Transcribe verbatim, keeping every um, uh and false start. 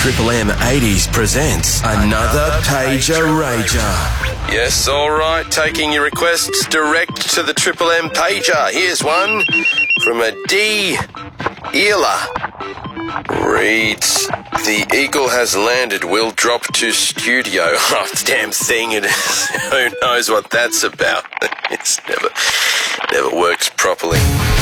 Triple M eighties presents another Pager Rager. Yes, all right. Taking your requests direct to the Triple M Pager. Here's one from a D. Eela. Reads, the Eagle has landed. We'll drop to studio. Oh, damn thing it is. Who knows what that's about? It's never, never works properly.